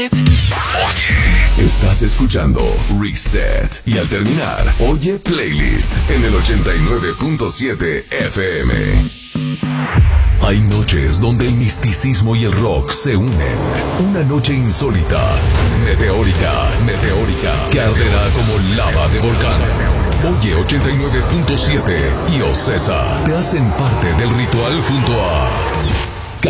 Oye, estás escuchando Reset y al terminar, oye Playlist en el 89.7 FM. Hay noches donde el misticismo y el rock se unen. Una noche insólita, meteórica, que arderá como lava de volcán. Oye 89.7 y Ocesa te hacen parte del ritual junto a